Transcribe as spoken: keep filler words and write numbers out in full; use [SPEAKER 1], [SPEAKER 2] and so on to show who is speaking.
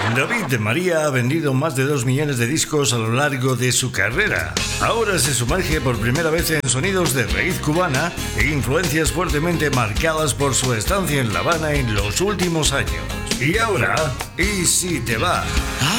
[SPEAKER 1] David de María ha vendido más de dos millones de discos a lo largo de su carrera. Ahora se sumerge por primera vez en sonidos de raíz cubana e influencias fuertemente marcadas por su estancia en La Habana en los últimos años. Y ahora, ¿y si te va?